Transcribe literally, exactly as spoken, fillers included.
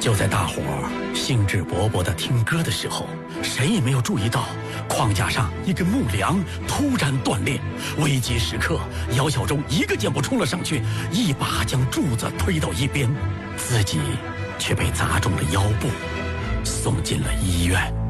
就在大伙儿兴致勃勃地听歌的时候，谁也没有注意到框架上一根木梁突然断裂。危急时刻，姚小忠一个箭步冲了上去，一把将柱子推到一边，自己却被砸中了腰部，送进了医院。